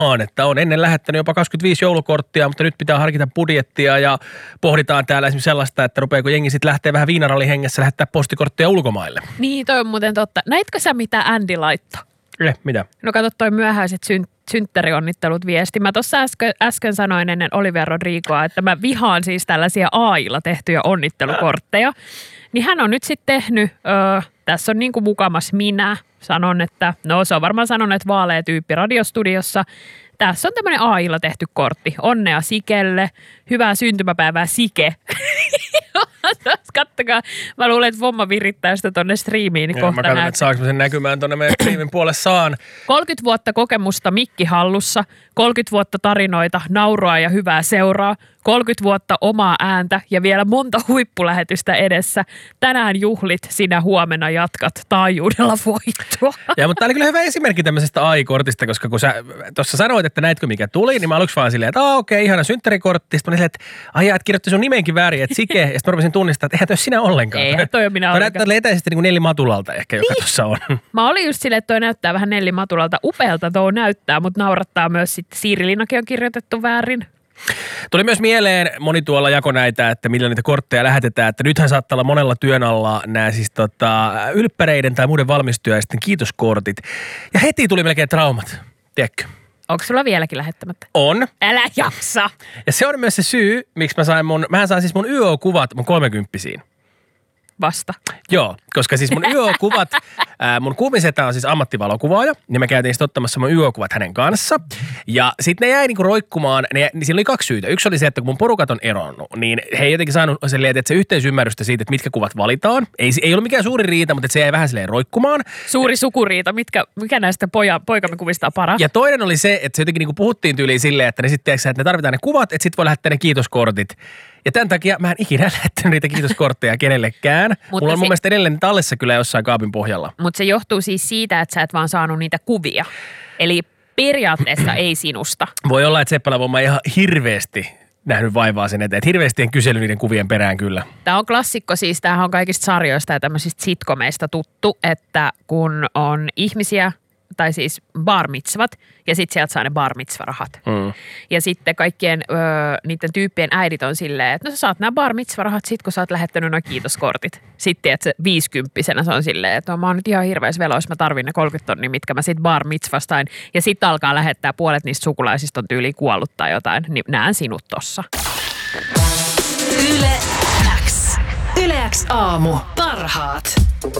Että on ennen lähettänyt jopa 25 joulukorttia, mutta nyt pitää harkita budjettia ja pohditaan täällä esimerkiksi sellaista, että rupeako jengi sitten lähtee vähän viinarallihengessä lähettää postikortteja ulkomaille. Niin, toi on muuten totta. Näitkö sä mitä Andy laittoi? Mitä? No kato toi myöhäiset synttärionnittelut viesti. Mä tuossa äsken sanoin ennen Olivia Rodrigoa, että mä vihaan siis tällaisia AI:lla tehtyjä onnittelukortteja. Niin hän on nyt sitten tehnyt, tässä on niin kuin mukamas minä, sanon, että no se on varmaan sanonut, että vaalea tyyppi radiostudiossa. Tässä on tämmöinen AI:lla tehty kortti. Onnea Sikelle, hyvää syntymäpäivää Sike. Kattokaa, mä luulen, että Vomma virittää sitä tonne striimiin. Niin kohta mä katson, että saanko sen näkymään tonne meidän striimin puolessaan. 30 vuotta kokemusta mikki hallussa, 30 vuotta tarinoita, naurua ja hyvää seuraa, 30 vuotta omaa ääntä ja vielä monta huippulähetystä edessä. Tänään juhlit, sinä huomenna jatkat taajuudella voittoa. Ja, mutta tämä oli kyllä hyvä esimerkki tämmöisestä AI-kortista, koska kun sä tuossa sanoit, että näitkö mikä tuli, niin mä aluksi vaan silleen, että okei, ihana synttärikortti. Sitten mä olin silleen, että et kirjoitti sun nimenkin väärin, että Sike. Ja sitten mä rupesin tunnistaa, että eihän toi sinä ollenkaan. Eihän toi ole minä ollenkaan. Toi näyttää etäisesti niin kuin Nelli Matulalta ehkä, joka tuossa on. Mä olin just silleen, että toi näyttää vähän Nelli Matulalta. Upealta toi näyttää, mutta naurattaa myös sitten Siiri Linnakin on kirjoitettu väärin. Tuli myös mieleen, moni tuolla jako näitä, että millä niitä kortteja lähetetään, että nythän saattaa olla monella työn alla nämä siis ylppäreiden tai muiden valmistyöisten kiitoskortit. Ja heti tuli melkein traumat, tiedätkö? Onko sulla vieläkin lähettämättä? On. Älä jaksa. Ja se on myös se syy, miksi mähän sain siis mun YO-kuvat mun 30-vuotiaisiin. Vasta. Joo, koska siis mun YO-kuvat, mun kuumisetä on siis ammattivalokuvaaja, niin mä käytiin sitten ottamassa mun YO-kuvat hänen kanssa. Ja sitten ne jäi niinku roikkumaan, niin siinä oli 2 syytä. Yksi oli se, että kun mun porukat on eronnut, niin he ei jotenkin saanut silleen, että se yhteisymmärrystä siitä, että mitkä kuvat valitaan. Ei ollut mikään suuri riita, mutta se jäi vähän silleen roikkumaan. Suuri sukuriita, mikä näistä poikamme kuvista on paras? Ja toinen oli se, että se jotenkin niinku puhuttiin tyyliin silleen, että ne sitten, että ne tarvitaan ne kuvat, että sitten voi lähettää ne kiitoskortit. Ja tämän takia mä en ikinä lähettänyt niitä kiitoskortteja kenellekään. Mulla on mun mielestä edelleen tallessa kyllä jossain kaapin pohjalla. Mutta se johtuu siis siitä, että sä et vaan saanut niitä kuvia. Eli periaatteessa ei sinusta. Voi olla, että Seppälä Vomma ei ihan hirveästi nähnyt vaivaa sen eteen. Että hirveästi en kysely niiden kuvien perään kyllä. Tämä on klassikko siis. Tämähän on kaikista sarjoista ja tämmöisistä sitcomeista tuttu, että kun on ihmisiä, tai siis bar mitzvat, ja sitten sieltä saa ne bar mitzvarahat. Ja sitten kaikkien niiden tyyppien äidit on silleen, että no sä saat nämä bar mitzvarahat sit, kun sä oot lähettänyt nuo kiitoskortit. Sitten, että se 50-vuotiaana se on silleen, että mä oon nyt ihan hirveässä veloissa, mä tarvin ne 30 tonnia, mitkä mä sit bar mitzvastain. Ja sitten alkaa lähettää puolet niistä sukulaisista on tyyliin kuollut tai jotain, niin näen sinut tossa. Yle X aamu. Parhaat.